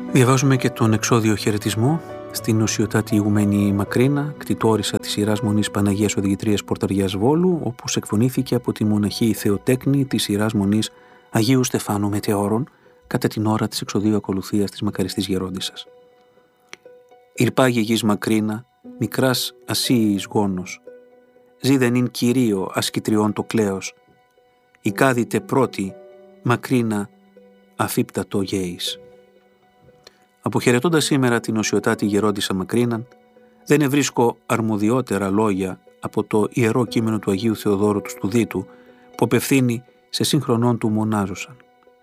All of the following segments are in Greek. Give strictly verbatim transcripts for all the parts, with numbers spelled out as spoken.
Διαβάζουμε και τον εξώδιο χαιρετισμό στην οσιοτάτη ηγουμένη Μακρίνα, κτητόρισα της Ιεράς Μονής Παναγίας Οδηγητρίας Πορταριάς Βόλου, όπως εκφωνήθηκε από τη μοναχή Θεοτέκνη της Ιεράς Μονής Αγίου Στεφάνου Μετεώρων κατά την ώρα της εξωδίου ακολουθίας της μακαριστής γερόντισσας. Ηρπάγε γης Μακρίνα, μικράς ασίης γόνος, ζήδενην κυρίω ασκητριών το κλαίος, οικάδητε πρώτη Μακρίνα αφύπτατο γέης. Αποχαιρετώντας σήμερα την οσιοτάτη γερόντισσα Μακρίναν, δεν ευρίσκω αρμοδιότερα λόγια από το ιερό κείμενο του Αγίου Θεοδόρου του Στουδίτου που απευθύνει σε σύγχρονών του μονάζωσαν.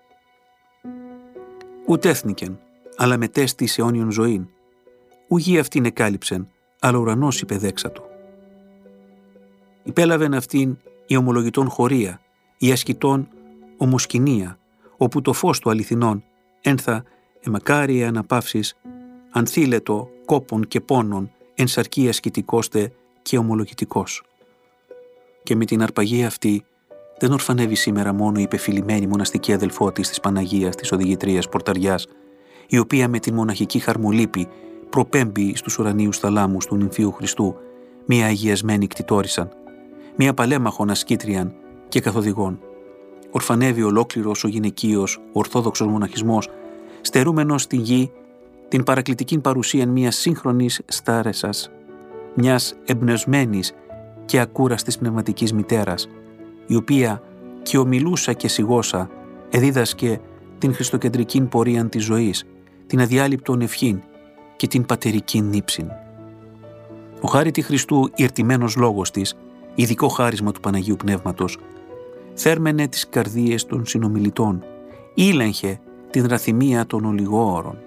Ουτ έθνικεν, αλλά μετέστη σε αιώνιον ζωήν, ου γη αυτήν εκάλυψεν, αλλά ουρανός υπεδέξατο. Υπέλαβεν αυτήν η ομολογητών χωρία, η ασκητών ομοσκηνία, όπου το φως του αληθινών ένθα εμακάρια αναπαύσεις, ανθίλετο κόπων και πόνων, εν σαρκή ασκητικόστε και ομολογητικός. Και με την αρπαγή αυτή δεν ορφανεύει σήμερα μόνο η υπεφιλημένη μοναστική αδελφότης της Παναγίας της Οδηγητρίας Πορταριάς, η οποία με την μοναχική χαρμολύπη προπέμπει στους ουρανίους θαλάμους του νυμφίου Χριστού, μία αγιασμένη κτητόρισαν, μία παλέμαχον ασκήτριαν και καθοδηγών. Ορφανεύει ολόκληρος ο γυναικείος, ο ορθόδοξος μοναχισμός, στερούμενος στη γη την παρακλητική παρουσία μιας σύγχρονης στάρεσας, μιας εμπνευσμένης και ακούραστης πνευματικής μητέρας, η οποία και ομιλούσα και σιγώσα εδίδασκε την χριστοκεντρική πορεία της ζωής, την αδιάλειπτον ευχήν και την πατερική νύψην. Ο χάρητη Χριστού ηρτημένος λόγος της, ειδικό χάρισμα του Παναγίου Πνεύματος, θέρμενε τις καρδίες των συνομιλητών, ήλεγχε την ραθυμία των ολιγόωρων.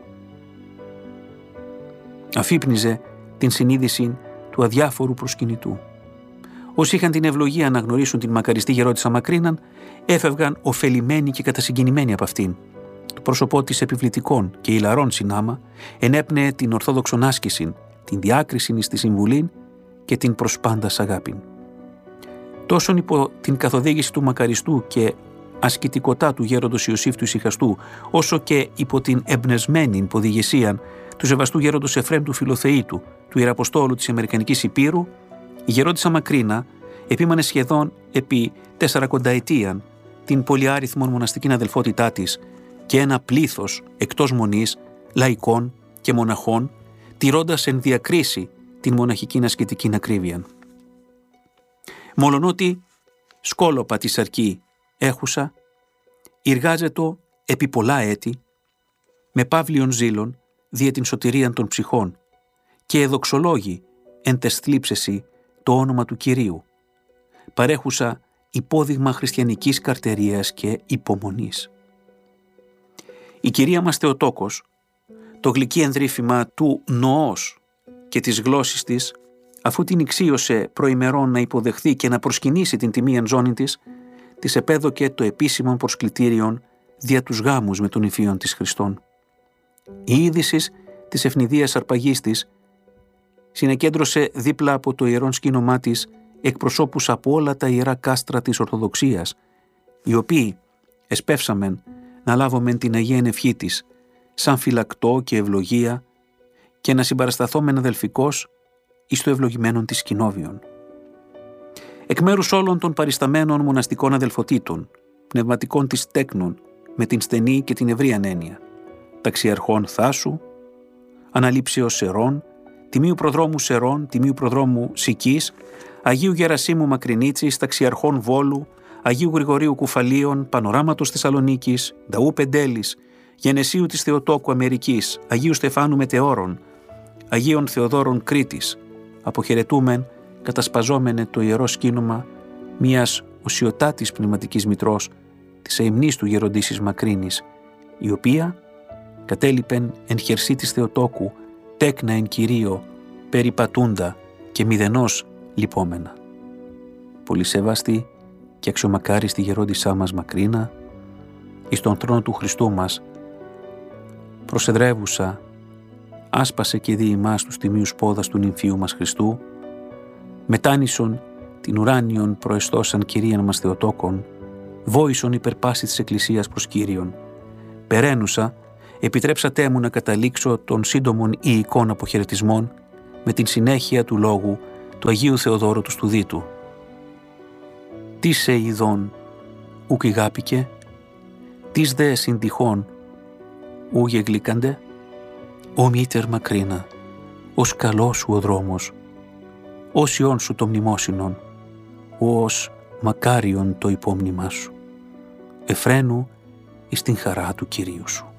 Αφύπνιζε την συνείδηση του αδιάφορου προσκυνητού. Όσοι είχαν την ευλογία να γνωρίσουν την μακαριστή γερόντισσα Μακρίναν, έφευγαν ωφελημένοι και κατασυγκινημένοι από αυτήν. Το πρόσωπό της επιβλητικών και ηλαρών συνάμα ενέπνεε την ορθόδοξον άσκησιν, την διάκρισιν εις τη συμβουλήν και την προσπάντας αγάπην. Τόσον υπό την καθοδήγηση του μακαριστού και ασκητικοτά του γέροντος Ιωσήφ του Ησυχαστού, όσο και υπό την εμπνευσμένη υποδηγησία του σεβαστού γέροντος Εφραίμ του Φιλοθεήτου, του Ιεραποστόλου της Αμερικανικής Υπήρου, η γερόντισσα Μακρίνα επίμανε σχεδόν επί τεσσαρακονταετίαν την πολυάριθμον μοναστική αδελφότητά της και ένα πλήθος εκτός μονής, λαϊκών και μοναχών, τηρώντας εν διακρίση την μοναχική ασκητική ακρίβεια. Μολονότι σκόλοπα τη σαρκή έχουσα, εργάζετο επί πολλά έτη, με παύλιον ζήλων δια την σωτηρίαν των ψυχών και εδοξολόγη εν τες θλίψεσι το όνομα του Κυρίου, παρέχουσα υπόδειγμα χριστιανικής καρτερίας και υπομονής. Η Κυρία μας Θεοτόκος, το γλυκύ ενδρύφημα του νοός και της γλώσσης της, αφού την ηξίωσε προημερών να υποδεχθεί και να προσκυνήσει την τιμίαν ζώνη της, της επέδοκε το επίσημον προσκλητήριον δια τους γάμους με τον υφίον της Χριστόν. Η είδηση της ευνηδίας αρπαγής της συνεκέντρωσε δίπλα από το ιερόν σκήνωμά της εκπροσώπους από όλα τα ιερά κάστρα της Ορθοδοξίας, οι οποίοι εσπεύσαμεν να λάβομεν την Αγία Ευχή της σαν φυλακτό και ευλογία και να συμπαρασταθόμεν αδελφικός εις το ευλογημένον της κοινόβιον. Εκ μέρους όλων των παρισταμένων μοναστικών αδελφοτήτων, πνευματικών της τέκνων, με την στενή και την ευρύαν έννοια, ταξιαρχών Θάσου, αναλήψεως Σερών, Τιμίου Προδρόμου Σερών, Τιμίου Προδρόμου Σικής, Αγίου Γερασίμου Μακρινίτσης, ταξιαρχών Βόλου, Αγίου Γρηγορίου Κουφαλίων, Πανοράματος Θεσσαλονίκης, Νταού Πεντέλης, Γενεσίου της Θεοτόκου Αμερικής, Αγίου Στεφάνου Μετεώρων, Αγίων Θεοδόρων Κρήτης, αποχαιρετούμεν κατασπαζόμενε το ιερό σκήνομα μιας οσιοτάτης πνευματικής μητρός της αημνής του γεροντήσης Μακρίνης, η οποία κατέλειπεν εν χερσί της Θεοτόκου τέκνα εν Κυρίω, περιπατούντα και μηδενός λυπόμενα. Πολύ σεβαστή και αξιομακάριστη γερόντισσά μας Μακρίνα, εις τον θρόνο του Χριστού μας, προσεδρεύουσα, άσπασε και δι' ημάς τους τιμίους πόδας του νυμφίου μας Χριστού, μετάνισον την ουράνιον προεστώσαν Κυρίαν μας Θεοτόκον, βόησον υπερπάση της Εκκλησίας προς Κύριον, περαίνουσα επιτρέψατέ μου να καταλήξω των σύντομων ιικών αποχαιρετισμών με την συνέχεια του λόγου του Αγίου Θεοδόρου του Στουδίτου. Τι σε ειδών ουκ ηγάπηκε, τις δε συντυχών ου γεγλίκαντε, ο μήτερ μακρίνα, ως καλός σου ο δρόμος, ως ιόν σου το μνημόσυνον, ως μακάριον το υπόμνημά σου, εφραίνου εις την χαρά του Κυρίου σου.